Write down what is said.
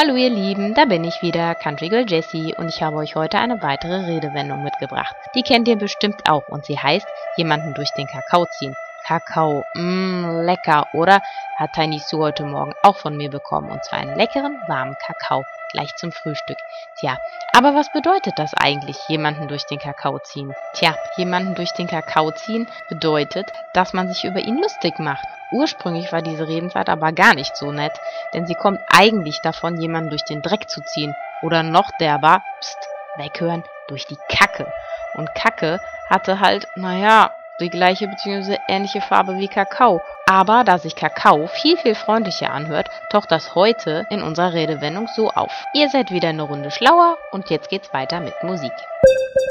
Hallo ihr Lieben, da bin ich wieder, Country Girl Jessie, und ich habe euch heute eine weitere Redewendung mitgebracht. Die kennt ihr bestimmt auch und sie heißt, jemanden durch den Kakao ziehen. Kakao, lecker, oder? Hat Tiny Sue heute Morgen auch von mir bekommen, und zwar einen leckeren, warmen Kakao, gleich zum Frühstück. Tja, aber was bedeutet das eigentlich, jemanden durch den Kakao ziehen? Tja, jemanden durch den Kakao ziehen bedeutet, dass man sich über ihn lustig macht. Ursprünglich war diese Redensart aber gar nicht so nett, denn sie kommt eigentlich davon, jemanden durch den Dreck zu ziehen. Oder noch derber, weghören, durch die Kacke. Und Kacke hatte halt, die gleiche bzw. ähnliche Farbe wie Kakao. Aber da sich Kakao viel, viel freundlicher anhört, taucht das heute in unserer Redewendung so auf. Ihr seid wieder eine Runde schlauer und jetzt geht's weiter mit Musik.